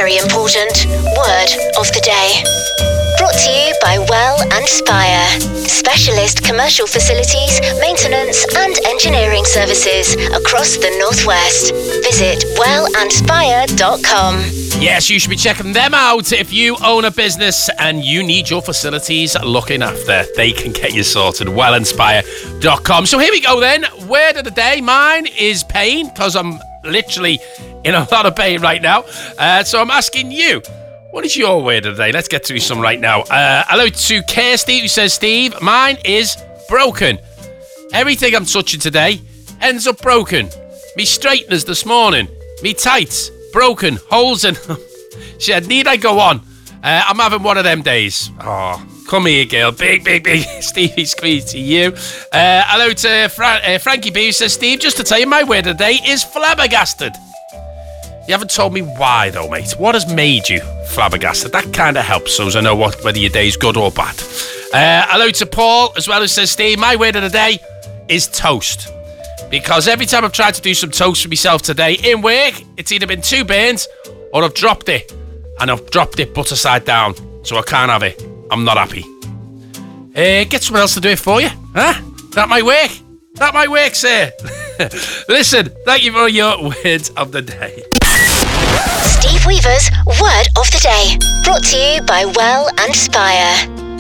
very important word of the day. Brought to you by Well and Spire. Specialist commercial facilities, maintenance and engineering services across the Northwest. Visit wellandspire.com. Yes, you should be checking them out if you own a business and you need your facilities looking after. They can get you sorted. wellandspire.com. So here we go then. Word of the day. Mine is pain, because I'm literally in a lot of pain right now. So I'm asking you, what is your word of the day? Let's get through some right now. Hello to Kirsty, who says, Steve, mine is broken. Everything I'm touching today ends up broken. Me straighteners this morning, me tights, broken, holes in them. She said, need I go on? I'm having one of them days. Oh, come here, girl. Big Stevie squeeze to you. Hello to Frankie B, who says, Steve, just to tell you, my word of the day is flabbergasted. You haven't told me why, though, mate. What has made you flabbergasted? That kind of helps, so as I know whether your day's good or bad. Hello to Paul, as well, who says, Steve, my word of the day is toast. Because every time I've tried to do some toast for myself today in work, it's either been too burnt or I've dropped it. And I've dropped it butter side down, so I can't have it. I'm not happy. Get someone else to do it for you, huh? That might work. That might work, sir. Listen, thank you for your words of the day. Steve Weaver's Word of the Day. Brought to you by Well and Spire.